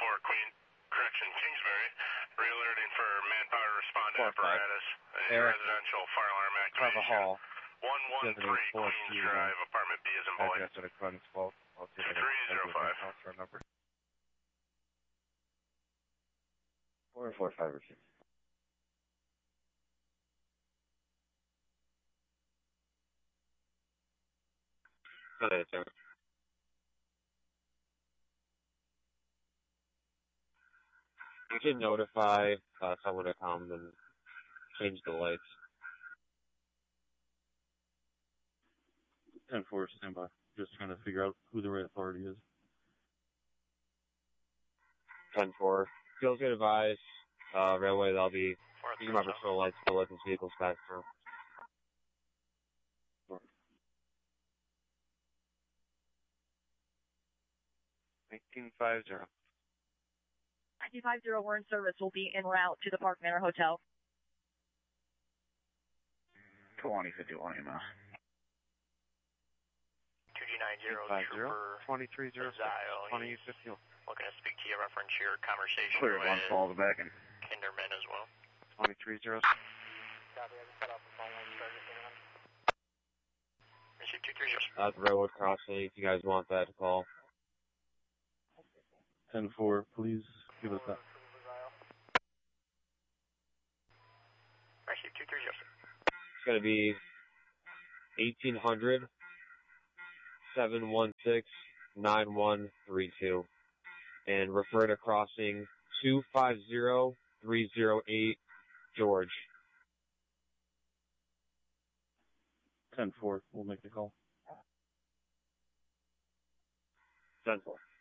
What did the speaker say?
Queen, correction, Kingsbury, re-alerting for manpower respond Four, apparatus, residential fire alarm activation. Hall. 113 Queens Drive, apartment B is in boy. Address at a Clemens 12. 2305. House number. 4 4 5 or 6. Okay, sir. You should notify someone to come and change the lights. 10-4, stand by. Just trying to figure out who the right authority is. 10-4. Skills get advised. Railway, they'll be using my patrol lights to let these vehicles back through. 1950. 1950, we're in service. We'll be en route to the Park Manor Hotel. 2051 email. 2G90, Trooper 2306. Zile. 2050. Looking to speak to you, reference your conversation Clear with one, falls back in. Kinderman as well. 2306. Copy, I just cut off the phone line, started Receive 230. The railroad crossing, if you guys want that to call. 10-4, please give us that. Receive 230. It's going to be 1800 716 9132. And refer to crossing 250308 George. 10-4, we'll make the call. 10-4.